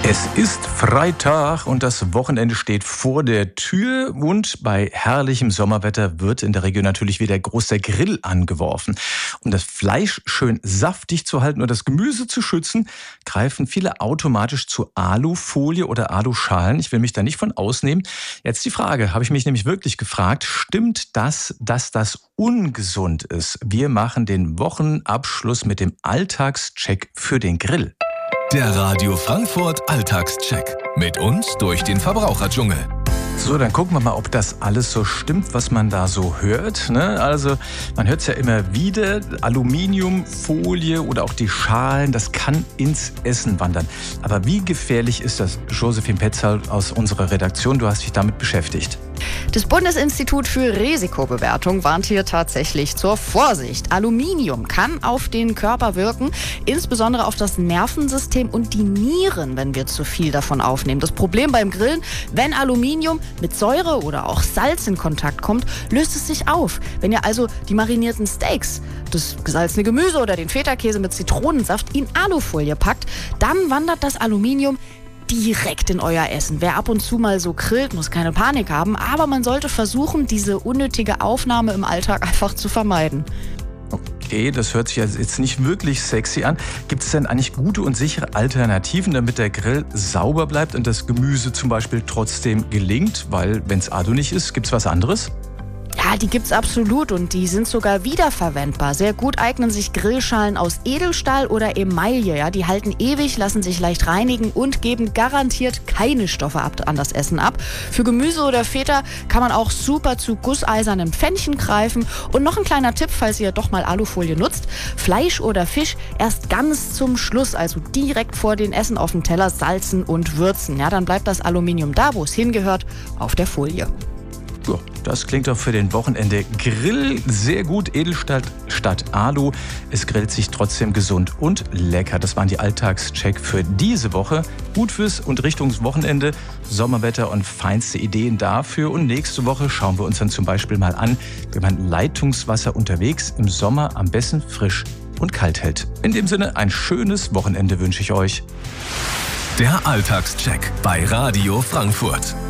Es ist Freitag und das Wochenende steht vor der Tür und bei herrlichem Sommerwetter wird in der Region natürlich wieder groß der Grill angeworfen. Um das Fleisch schön saftig zu halten und das Gemüse zu schützen, greifen viele automatisch zu Alufolie oder Aluschalen. Ich will mich da nicht von ausnehmen. Jetzt die Frage, habe ich mich nämlich wirklich gefragt, stimmt das, dass das ungesund ist? Wir machen den Wochenabschluss mit dem Alltagscheck für den Grill. Der Radio Frankfurt Alltagscheck. Mit uns durch den Verbraucherdschungel. So, dann gucken wir mal, ob das alles so stimmt, was man da so hört. Ne? Also, man hört es ja immer wieder, Aluminiumfolie oder auch die Schalen, das kann ins Essen wandern. Aber wie gefährlich ist das? Josephine Petzal aus unserer Redaktion, du hast dich damit beschäftigt. Das Bundesinstitut für Risikobewertung warnt hier tatsächlich zur Vorsicht. Aluminium kann auf den Körper wirken, insbesondere auf das Nervensystem und die Nieren, wenn wir zu viel davon aufnehmen. Das Problem beim Grillen, wenn Aluminium mit Säure oder auch Salz in Kontakt kommt, löst es sich auf. Wenn ihr also die marinierten Steaks, das gesalzene Gemüse oder den Feta-Käse mit Zitronensaft in Alufolie packt, dann wandert das Aluminium direkt in euer Essen. Wer ab und zu mal so grillt, muss keine Panik haben, aber man sollte versuchen, diese unnötige Aufnahme im Alltag einfach zu vermeiden. Okay, das hört sich jetzt nicht wirklich sexy an. Gibt es denn eigentlich gute und sichere Alternativen, damit der Grill sauber bleibt und das Gemüse zum Beispiel trotzdem gelingt? Weil, wenn es Alu nicht ist, gibt es was anderes? Ja, die gibt's absolut und die sind sogar wiederverwendbar. Sehr gut eignen sich Grillschalen aus Edelstahl oder Emaille. Ja, die halten ewig, lassen sich leicht reinigen und geben garantiert keine Stoffe an das Essen ab. Für Gemüse oder Feta kann man auch super zu gusseisernen Pfännchen greifen. Und noch ein kleiner Tipp, falls ihr doch mal Alufolie nutzt. Fleisch oder Fisch erst ganz zum Schluss, also direkt vor den Essen auf dem Teller salzen und würzen. Ja, dann bleibt das Aluminium da, wo es hingehört, auf der Folie. Ja, das klingt doch für den Wochenende Grill sehr gut. Edelstahl statt Alu. Es grillt sich trotzdem gesund und lecker. Das waren die Alltagscheck für diese Woche. Gut fürs und Richtung Wochenende. Sommerwetter und feinste Ideen dafür. Und nächste Woche schauen wir uns dann zum Beispiel mal an, wie man Leitungswasser unterwegs im Sommer am besten frisch und kalt hält. In dem Sinne, ein schönes Wochenende wünsche ich euch. Der Alltagscheck bei Radio Frankfurt.